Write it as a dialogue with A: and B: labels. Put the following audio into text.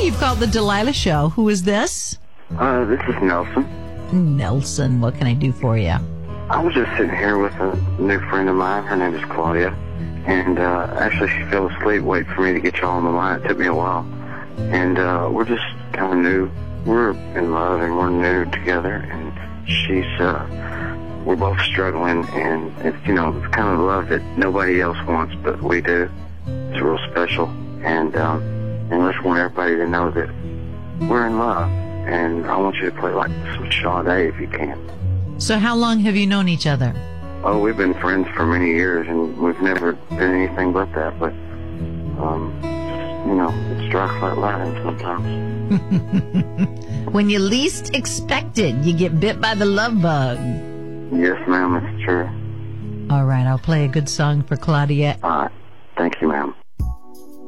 A: you've called the Delilah Show. Who is this?
B: This is Nelson.
A: Nelson, what can I do for you?
B: I was just sitting here with a new friend of mine. Her name is Claudia. And actually, she fell asleep waiting for me to get y'all on the line. It took me a while. And we're just kind of new. We're in love and we're new together. And we're both struggling. And it's, it's kind of love that nobody else wants, but we do. It's real special. And I just want everybody to know that we're in love. And I want you to play like some Sade if you can.
A: So how long have you known each other?
B: Oh, we've been friends for many years, and we've never been anything but that. But, it strikes like lightning sometimes.
A: When you least expect it, you get bit by the love bug.
B: Yes, ma'am, it's true.
A: All right, I'll play a good song for Claudia.
B: All right. Thank you, ma'am.